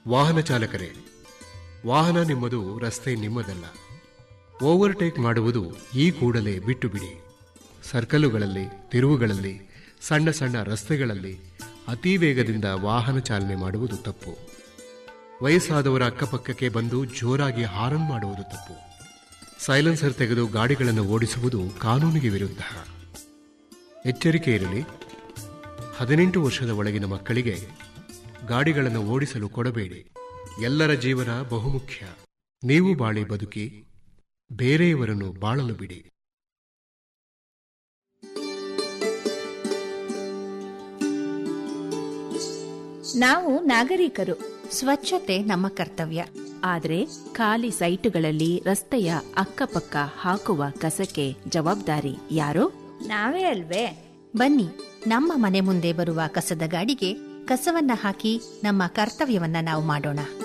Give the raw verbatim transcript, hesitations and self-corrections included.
ವಾಹನ ಚಾಲಕರೇ, ವಾಹನ ನಿಮ್ಮದು, ರಸ್ತೆ ನಿಮ್ಮದಲ್ಲ. ಓವರ್ಟೇಕ್ ಮಾಡುವುದು ಈ ಕೂಡಲೇ ಬಿಟ್ಟು ಬಿಡಿ. ಸರ್ಕಲುಗಳಲ್ಲಿ, ತಿರುವುಗಳಲ್ಲಿ, ಸಣ್ಣ ಸಣ್ಣ ರಸ್ತೆಗಳಲ್ಲಿ ಅತಿ ವೇಗದಿಂದ ವಾಹನ ಚಾಲನೆ ಮಾಡುವುದು ತಪ್ಪು. ವಯಸ್ಸಾದವರ ಅಕ್ಕಪಕ್ಕಕ್ಕೆ ಬಂದು ಜೋರಾಗಿ ಹಾರನ್ ಮಾಡುವುದು ತಪ್ಪು. ಸೈಲೆನ್ಸರ್ ತೆಗೆದು ಗಾಡಿಗಳನ್ನು ಓಡಿಸುವುದು ಕಾನೂನಿಗೆ ವಿರುದ್ಧ. ಎಚ್ಚರಿಕೆ ಇರಲಿ. ಹದಿನೆಂಟು ವರ್ಷದ ಒಳಗಿನ ಮಕ್ಕಳಿಗೆ ಗಾಡಿಗಳನ್ನು ಓಡಿಸಲು ಕೊಡಬೇಡಿ. ಎಲ್ಲರ ಜೀವನ ಬಹುಮುಖ್ಯ. ನೀವು ಬಾಳಿ ಬದುಕಿ, ಬೇರೆಯವರನ್ನು ಬಾಳಲು ಬಿಡಿ. ನಾವು ನಾಗರಿಕರು. ಸ್ವಚ್ಛತೆ ನಮ್ಮ ಕರ್ತವ್ಯ. ಆದರೆ ಖಾಲಿ ಸೈಟುಗಳಲ್ಲಿ ರಸ್ತೆಯ ಅಕ್ಕಪಕ್ಕ ಹಾಕುವ ಕಸಕ್ಕೆ ಜವಾಬ್ದಾರಿ ಯಾರು? ನಾವೇ ಅಲ್ವೇ? ಬನ್ನಿ, ನಮ್ಮ ಮನೆ ಮುಂದೆ ಬರುವ ಕಸದ ಗಾಡಿಗೆ ಕಸವನ್ನ ಹಾಕಿ ನಮ್ಮ ಕರ್ತವ್ಯವನ್ನ ನಾವು ಮಾಡೋಣ.